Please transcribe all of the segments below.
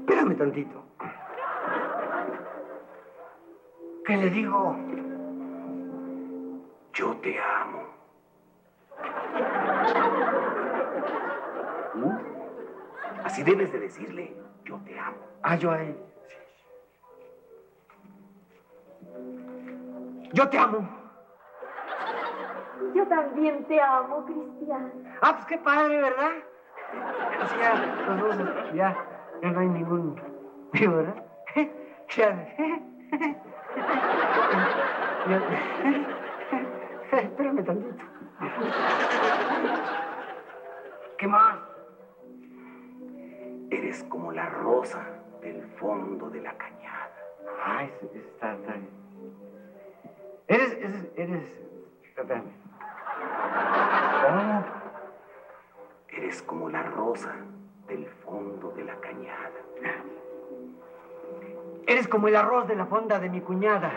Espérame tantito. ¿Qué le digo? Yo te amo. Así debes de decirle, yo te amo. Ah, yo a él. Yo te amo. Yo también te amo, Cristian. Ah, pues qué padre, ¿verdad? Así ya, los dos, ya no hay ningún lío, ¿verdad? Espérame tantito. ¿Qué más? Eres como la rosa del fondo de la cañada. Ay, está bien. Espérame. ¿Cómo? Eres como la rosa del fondo de la cañada. Eres como el arroz de la fonda de mi cuñada.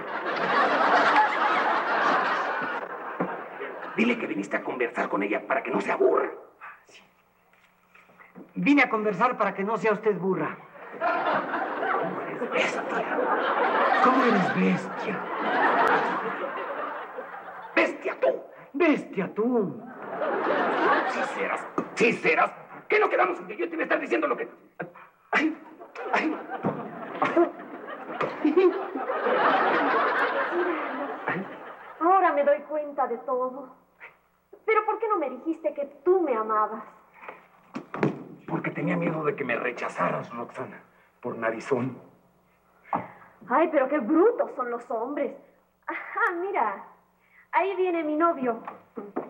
Dile que viniste a conversar con ella para que no se aburra. Sí. Vine a conversar para que no sea usted burra. ¿Cómo eres bestia? ¿Cómo eres bestia? ¡Bestia tú! ¡Bestia tú! Sí serás. ¿Qué no quedamos en que yo te iba a estar diciendo lo que... ¡Ay! ¡Ay! Ahora me doy cuenta de todo. Pero ¿por qué no me dijiste que tú me amabas? Porque tenía miedo de que me rechazaras, Roxana, por narizón. Ay, pero qué brutos son los hombres. Ajá, mira. Ahí viene mi novio.